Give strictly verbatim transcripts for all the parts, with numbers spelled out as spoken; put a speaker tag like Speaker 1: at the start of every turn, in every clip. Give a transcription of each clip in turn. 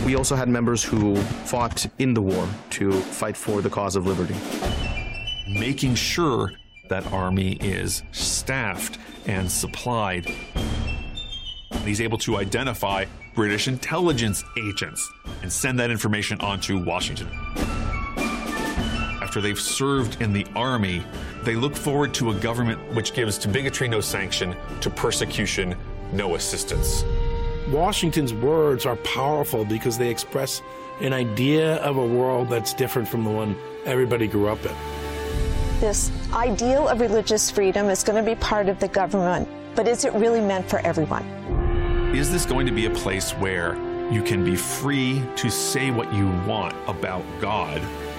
Speaker 1: We also had members who fought in the war to fight for the cause of liberty.
Speaker 2: Making sure that army is staffed and supplied. He's able to identify British intelligence agents and send that information on to Washington. After they've served in the army, they look forward to a government which gives to bigotry no sanction, to persecution no assistance.
Speaker 3: Washington's words are powerful because they express an idea of a world that's different from the one everybody grew up in.
Speaker 4: This ideal of religious freedom is going to be part of the government, but is it really meant for everyone?
Speaker 2: Is this going to be a place where you can be free to say what you want about God?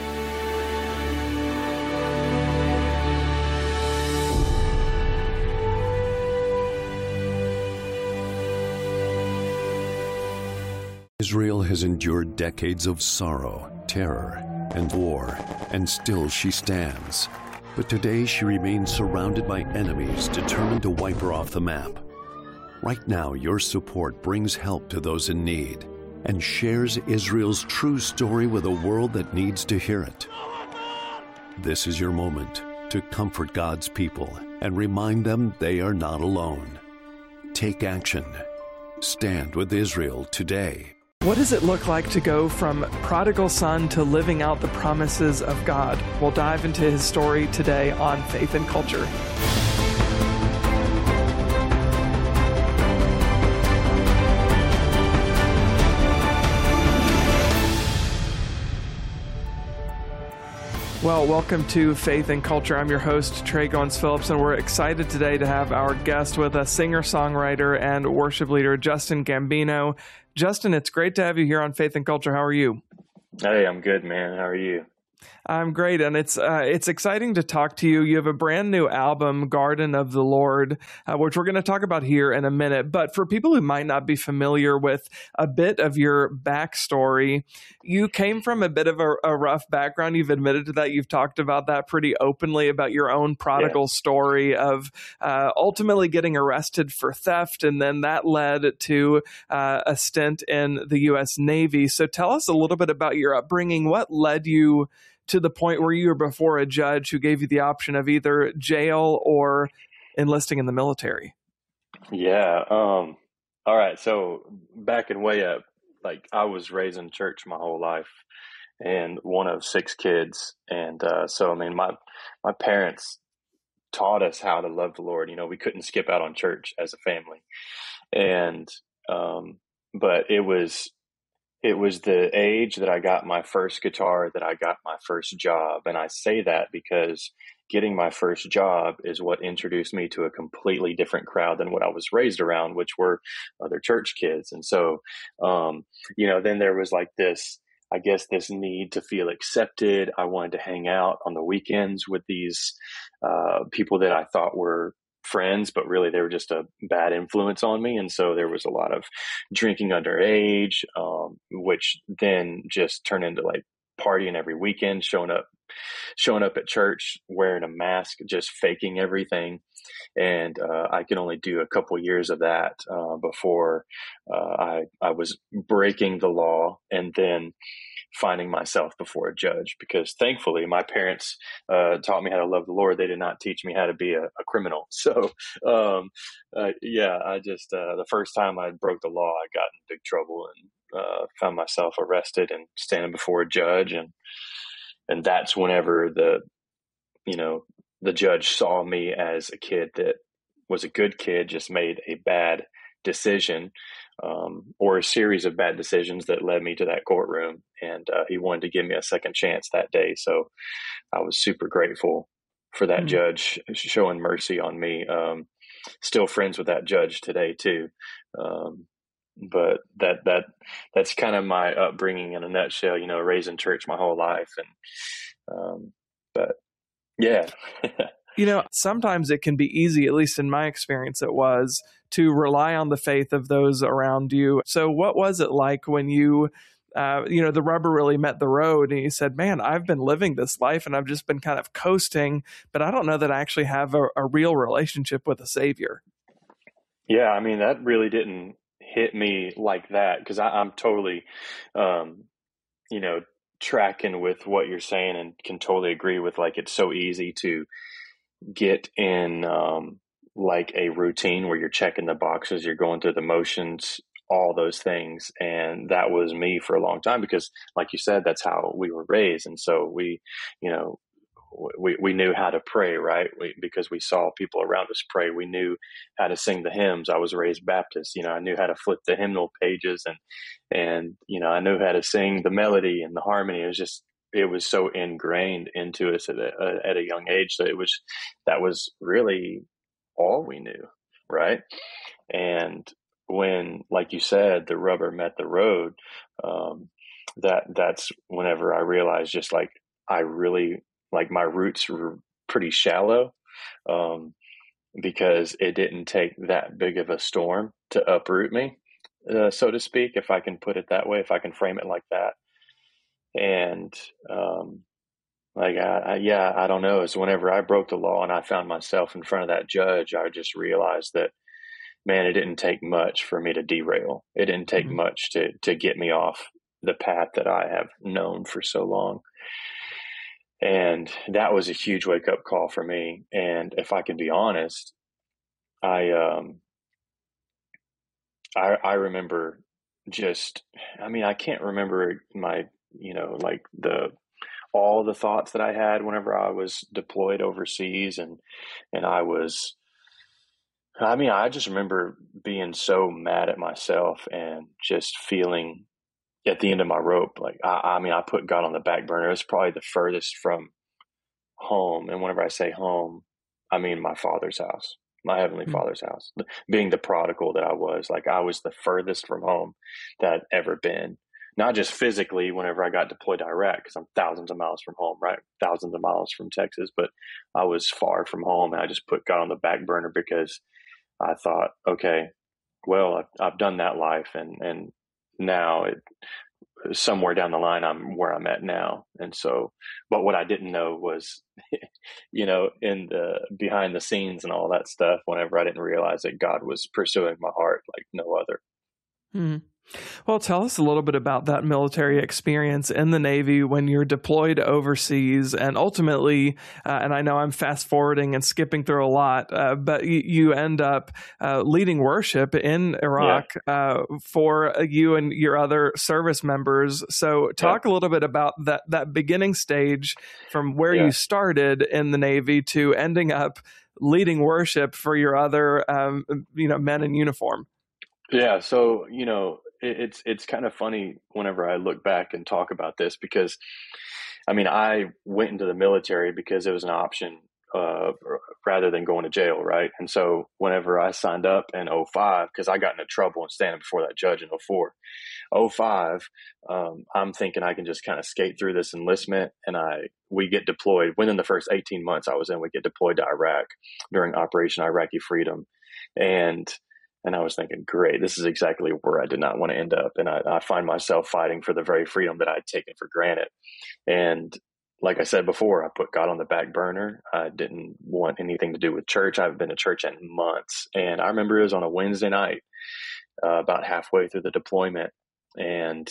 Speaker 5: Israel has endured decades of sorrow, terror, and war, and still she stands. But today she remains surrounded by enemies determined to wipe her off the map. Right now, your support brings help to those in need and shares Israel's true story with a world that needs to hear it. This is your moment to comfort God's people and remind them they are not alone. Take action. Stand with Israel today.
Speaker 6: What does it look like to go from prodigal son to living out the promises of God? We'll dive into his story today on Faith and Culture. Well, welcome to Faith and Culture. I'm your host, Trey Goins Phillips, and we're excited today to have our guest with us, singer-songwriter and worship leader Justin Gambino. Justin, it's great to have you here on Faith and Culture. How are you?
Speaker 7: Hey, I'm good, man. How are you?
Speaker 6: I'm great, and it's uh, it's exciting to talk to you. You have a brand new album, Garden of the Lord, uh, which we're going to talk about here in a minute. But for people who might not be familiar with a bit of your backstory, you came from a bit of a, a rough background. You've admitted to that. You've talked about that pretty openly, about your own prodigal yeah. story of uh, ultimately getting arrested for theft, and then that led to uh, a stint in the U S Navy. So tell us a little bit about your upbringing. What led you to the point where you were before a judge who gave you the option of either jail or enlisting in the military?
Speaker 7: Yeah. Um, all right. So backing way up, like I was raised in church my whole life and one of six kids. And uh, so, I mean, my, my parents taught us how to love the Lord. You know, we couldn't skip out on church as a family. And, um, but it was, It was the age that I got my first guitar, that I got my first job. And I say that because getting my first job is what introduced me to a completely different crowd than what I was raised around, which were other church kids. And so, um, you know, then there was like this, I guess, this need to feel accepted. I wanted to hang out on the weekends with these uh, people that I thought were friends, but really they were just a bad influence on me. And so there was a lot of drinking underage, um, which then just turned into like partying every weekend, showing up, showing up at church, wearing a mask, just faking everything. And uh, I could only do a couple years of that uh, before uh, I, I was breaking the law and then finding myself before a judge, because thankfully my parents uh, taught me how to love the Lord. They did not teach me how to be a, a criminal. So, um, uh, yeah, I just, uh, the first time I broke the law, I got in big trouble and uh, found myself arrested and standing before a judge. And, and that's whenever the, you know, the judge saw me as a kid that was a good kid, just made a bad decision, um, or a series of bad decisions that led me to that courtroom. And uh, he wanted to give me a second chance that day. So I was super grateful for that mm-hmm. judge showing mercy on me. Um, still friends with that judge today too. Um, but that, that, that's kind of my upbringing in a nutshell, you know, raised in church my whole life. And, um, but yeah.
Speaker 6: You know, sometimes it can be easy, at least in my experience it was, to rely on the faith of those around you. So what was it like when you, uh, you know, the rubber really met the road and you said, man, I've been living this life and I've just been kind of coasting, but I don't know that I actually have a, a real relationship with a Savior?
Speaker 7: Yeah, I mean, that really didn't hit me like that, because I'm totally, um, you know, tracking with what you're saying, and can totally agree with, like, it's so easy to get in um, like a routine where you're checking the boxes, you're going through the motions, all those things. And that was me for a long time, because like you said, that's how we were raised. And so we, you know, we, we knew how to pray, right? We, because we saw people around us pray. We knew how to sing the hymns. I was raised Baptist, you know, I knew how to flip the hymnal pages, and, and, you know, I knew how to sing the melody and the harmony. It was just, it was so ingrained into us at a, at a young age that it was, that was really all we knew. Right. And when, like you said, the rubber met the road, um, that that's whenever I realized, just like, I really, like, my roots were pretty shallow, um, because it didn't take that big of a storm to uproot me, uh, so to speak, if I can put it that way, if I can frame it like that. And, um, like, I, I, yeah, I don't know. It's whenever I broke the law and I found myself in front of that judge, I just realized that, man, it didn't take much for me to derail. It didn't take mm-hmm. much to, to get me off the path that I have known for so long. And that was a huge wake up call for me. And if I can be honest, I, um, I, I remember just, I mean, I can't remember my, you know, like the, all the thoughts that I had whenever I was deployed overseas, and, and I was, I mean, I just remember being so mad at myself and just feeling at the end of my rope. Like, I, I mean, I put God on the back burner. It was probably the furthest from home. And whenever I say home, I mean my Father's house, my Heavenly mm-hmm. Father's house. Being the prodigal that I was, like, I was the furthest from home that I'd ever been. Not just physically whenever I got deployed to Iraq, because I'm thousands of miles from home, right? Thousands of miles from Texas, but I was far from home, and I just put God on the back burner because I thought, okay, well, I've, I've done that life, and, and now it, somewhere down the line, I'm where I'm at now. And so, but what I didn't know was, you know, in the behind the scenes and all that stuff, whenever I didn't realize that God was pursuing my heart like no other.
Speaker 6: Hmm. Well, tell us a little bit about that military experience in the Navy when you're deployed overseas, and ultimately, uh, and I know I'm fast forwarding and skipping through a lot, uh, but you, you end up uh, leading worship in Iraq yeah. uh, for you and your other service members. So talk yeah. a little bit about that, that beginning stage from where yeah. you started in the Navy to ending up leading worship for your other, um, you know, men in uniform.
Speaker 7: Yeah. So, you know, it, it's, it's kind of funny whenever I look back and talk about this, because I mean, I went into the military because it was an option, uh, rather than going to jail. Right. And so whenever I signed up in oh five, cause I got into trouble and standing before that judge in oh four, oh five, um, I'm thinking I can just kind of skate through this enlistment, and I, we get deployed within the first eighteen months I was in, we get deployed to Iraq during Operation Iraqi Freedom. And And I was thinking, great, this is exactly where I did not want to end up. And I, I find myself fighting for the very freedom that I'd taken for granted. And like I said before, I put God on the back burner. I didn't want anything to do with church. I haven't been to church in months. And I remember it was on a Wednesday night, uh, about halfway through the deployment. And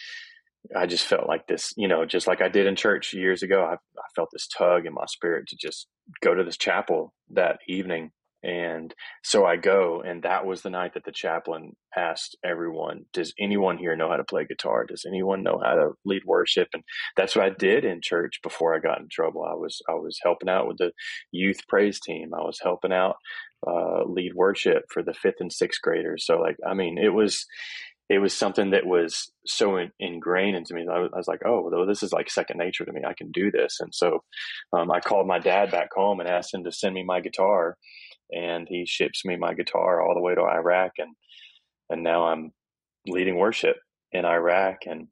Speaker 7: I just felt like this, you know, just like I did in church years ago, I, I felt this tug in my spirit to just go to this chapel that evening. And so I go, and that was the night that the chaplain asked everyone, does anyone here know how to play guitar? Does anyone know how to lead worship? And that's what I did in church before I got in trouble. I was, I was helping out with the youth praise team. I was helping out, uh, lead worship for the fifth and sixth graders. So like, I mean, it was, it was something that was so in, ingrained into me. I was, I was like, oh, well, this is like second nature to me. I can do this. And so, um, I called my dad back home and asked him to send me my guitar. And he ships me my guitar all the way to Iraq, and and now I'm leading worship in Iraq. And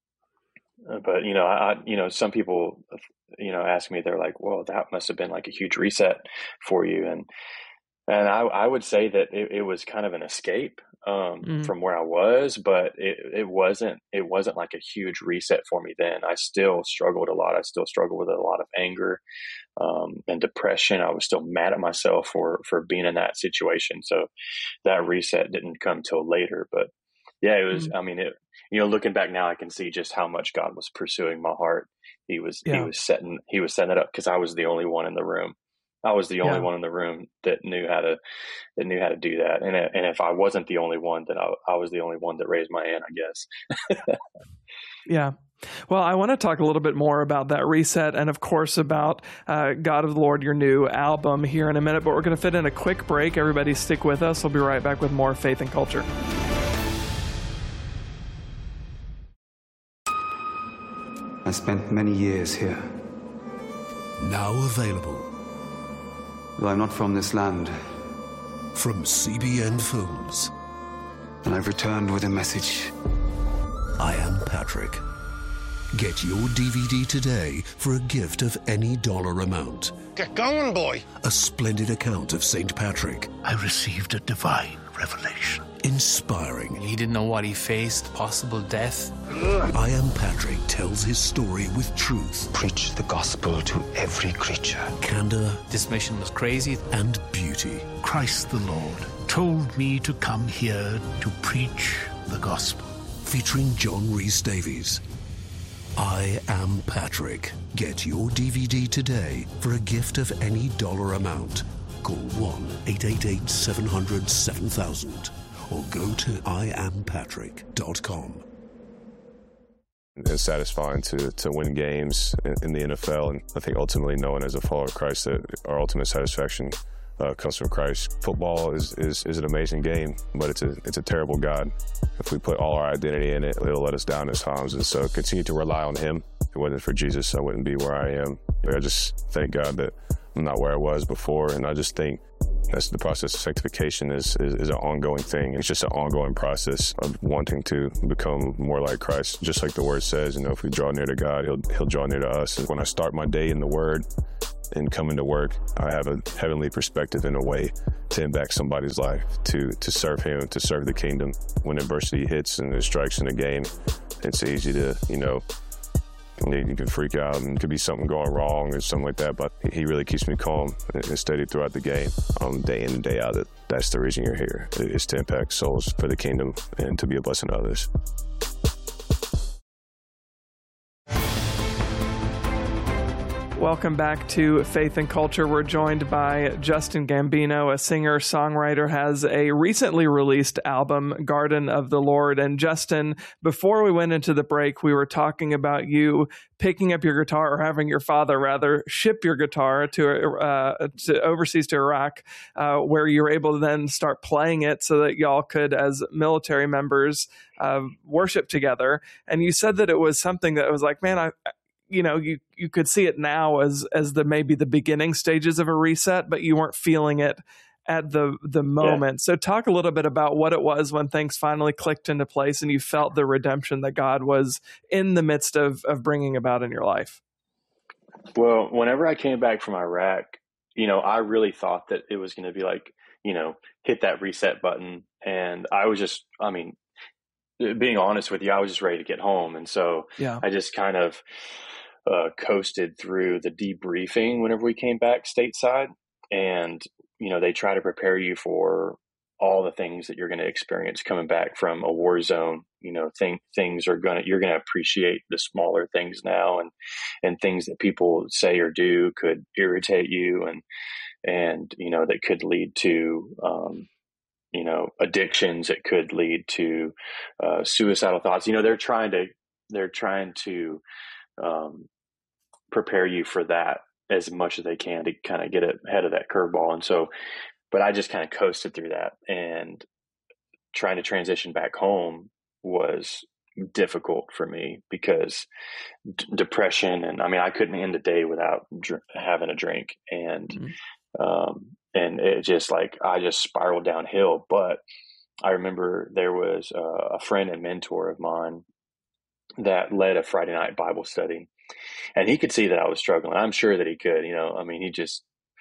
Speaker 7: but you know, I you know, some people you know ask me, they're like, well, that must have been like a huge reset for you, and and I I would say that it, it was kind of an escape. um,
Speaker 6: Mm.
Speaker 7: from where I was, but it, it wasn't, it wasn't like a huge reset for me then. I still struggled a lot. I still struggled with a lot of anger, um, and depression. I was still mad at myself for, for being in that situation. So that reset didn't come till later, but yeah, it was,
Speaker 6: Mm.
Speaker 7: I mean, it, you know, looking back now, I can see just how much God was pursuing my heart. He was,
Speaker 6: Yeah.
Speaker 7: he was setting, he was setting it up because I was the only one in the room. I was the only
Speaker 6: Yeah.
Speaker 7: one in the room that knew how to, that knew how to do that. And, and if I wasn't the only one, then I, I was the only one that raised my hand, I guess.
Speaker 6: Yeah. Well, I want to talk a little bit more about that reset and, of course, about uh, God of the Lord, your new album here in a minute, but we're going to fit in a quick break. Everybody stick with us. We'll be right back with more Faith and Culture.
Speaker 8: I spent many years here.
Speaker 9: Now available.
Speaker 8: Though I'm not from this land.
Speaker 9: From C B N Films.
Speaker 8: And I've returned with a message.
Speaker 9: I Am Patrick. Get your D V D today for a gift of any dollar amount.
Speaker 10: Get going, boy.
Speaker 9: A splendid account of Saint Patrick.
Speaker 10: I received a divine revelation.
Speaker 9: Inspiring.
Speaker 11: He didn't know what he faced, possible death.
Speaker 9: I Am Patrick tells his story with truth.
Speaker 8: Preach the gospel to every creature.
Speaker 9: Candor.
Speaker 11: This mission was crazy.
Speaker 9: And beauty.
Speaker 10: Christ the Lord told me to come here to preach the gospel.
Speaker 9: Featuring John Rhys Davies. I Am Patrick. Get your D V D today for a gift of any dollar amount. Call one eight eight eight, seven hundred, seven thousand or go to I am patrick dot com.
Speaker 12: It's satisfying to to win games in, in the N F L, and I think ultimately knowing as a follower of Christ that our ultimate satisfaction uh, comes from Christ. Football is, is is an amazing game, but it's a it's a terrible God. If we put all our identity in it, it'll let us down at times, and so continue to rely on Him. If it wasn't for Jesus, I wouldn't be where I am. I just thank God that I'm not where I was before, and I just think that's the process of sanctification is, is, is an ongoing thing. It's just an ongoing process of wanting to become more like Christ. Just like the Word says, you know, if we draw near to God, He'll He'll draw near to us. And when I start my day in the Word and come into work, I have a heavenly perspective in a way to impact somebody's life, to to serve Him, to serve the kingdom. When adversity hits and there's strikes in the game, it's easy to, you know, you can freak out and could be something going wrong or something like that, but he really keeps me calm and steady throughout the game, um, day in and day out. That that's the reason you're here, is to impact souls for the kingdom and to be a blessing to others.
Speaker 6: Welcome back to Faith and Culture. We're joined by Justin Gambino, a singer-songwriter, has a recently released album, Garden of the Lord. And Justin, before we went into the break, we were talking about you picking up your guitar, or having your father, rather, ship your guitar to, uh, to overseas to Iraq, uh, where you were able to then start playing it so that y'all could, as military members, uh, worship together. And you said that it was something that was like, man, I... you know, you, you could see it now as as the maybe the beginning stages of a reset, but you weren't feeling it at the the moment. Yeah. So talk a little bit about what it was when things finally clicked into place and you felt the redemption that God was in the midst of of bringing about in your life.
Speaker 7: Well, whenever I came back from Iraq, you know, I really thought that it was going to be like, you know, hit that reset button. And I was just, I mean, being honest with you, I was just ready to get home. And so
Speaker 6: yeah.
Speaker 7: I just kind of uh, coasted through the debriefing whenever we came back stateside. And, you know, they try to prepare you for all the things that you're going to experience coming back from a war zone. You know, think, things are going to, you're going to appreciate the smaller things now, and, and things that people say or do could irritate you, and, and, you know, that could lead to, um, you know, addictions. It could lead to uh, suicidal thoughts. You know, they're trying to, they're trying to um, prepare you for that as much as they can to kind of get ahead of that curveball. And so, but I just kind of coasted through that, and trying to transition back home was difficult for me because d- depression. And I mean, I couldn't end a day without dr- having a drink, and, mm-hmm. um, and it just like, I just spiraled downhill. But I remember there was a, a friend and mentor of mine that led a Friday night Bible study, and he could see that I was struggling. I'm sure that he could, you know, I mean, he just,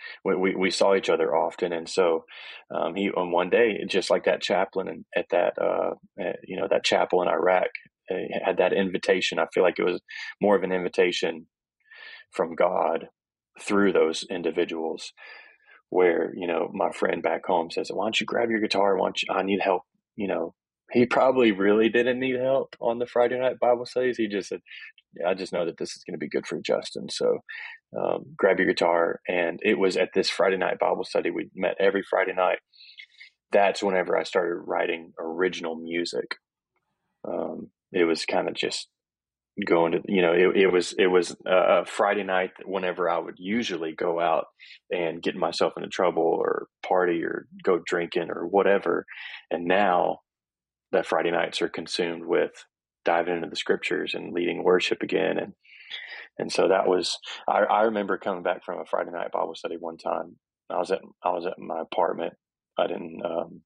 Speaker 7: we, we, we saw each other often. And so um, he, on one day, just like that chaplain and at that, uh, at, you know, that chapel in Iraq, uh, had that invitation. I feel like it was more of an invitation from God through those individuals, where, you know, my friend back home says, why don't you grab your guitar? Why don't you, I need help. You know, he probably really didn't need help on the Friday night Bible studies. He just said, yeah, I just know that this is going to be good for Justin. So um, grab your guitar. And it was at this Friday night Bible study. We met every Friday night. That's whenever I started writing original music. Um, it was kind of just going to, you know, it, it was, it was a Friday night whenever I would usually go out and get myself into trouble or party or go drinking or whatever. And now that Friday nights are consumed with diving into the scriptures and leading worship again. And, and so that was, I, I remember coming back from a Friday night Bible study one time. I was at, I was at my apartment. I didn't, um,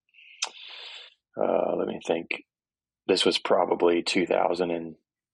Speaker 7: uh, let me think. This was probably two thousand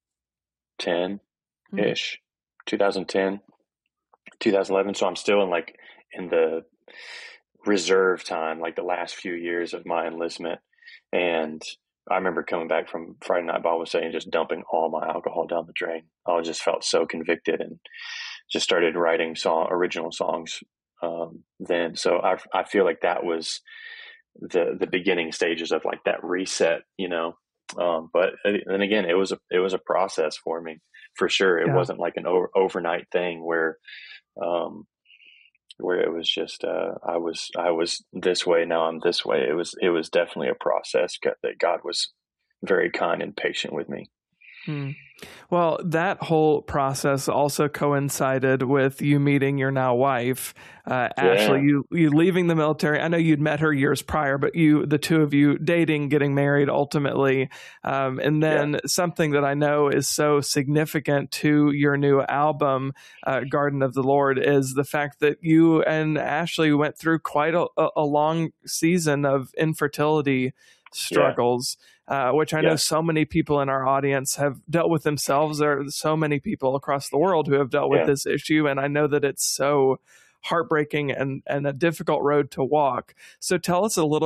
Speaker 7: ten ish, mm-hmm. twenty ten, twenty eleven. So I'm still in like in the reserve time, like the last few years of my enlistment. And I remember coming back from Friday night Bible study and just dumping all my alcohol down the drain. I just felt so convicted and just started writing song, original songs um, then. So I, I feel like that was the the beginning stages of like that reset, you know. Um, but then again, it was a it was a process for me, for sure. It yeah. wasn't like an over, overnight thing where um, where it was just uh, I was I was this way, now I'm this way. It was it was definitely a process that God was very kind and patient with me.
Speaker 6: Hmm. Well, that whole process also coincided with you meeting your now wife, uh, yeah. Ashley. You you leaving the military. I know you'd met her years prior, but you, the two of you, dating, getting married, ultimately, um, and then yeah. something that I know is so significant to your new album, uh, "Garden of the Lord," is the fact that you and Ashley went through quite a, a long season of infertility struggles. Yeah. Uh, which I know yeah. so many people in our audience have dealt with themselves. There are so many people across the world who have dealt with yeah. this issue. And I know that it's so heartbreaking and, and a difficult road to walk. So tell us a little